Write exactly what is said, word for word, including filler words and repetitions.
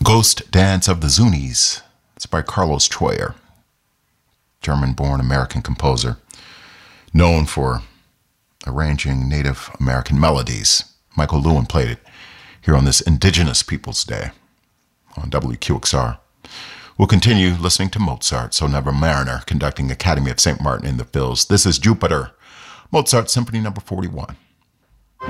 Ghost Dance of the Zuni's. It's by Carlos Troyer, German-born American composer, known for arranging Native American melodies. Michael Lewin played it here on this Indigenous Peoples Day on W Q X R. We'll continue listening to Mozart, So Never Mariner, conducting Academy of Saint Martin in the Fields. This is Jupiter, Mozart Symphony number forty-one.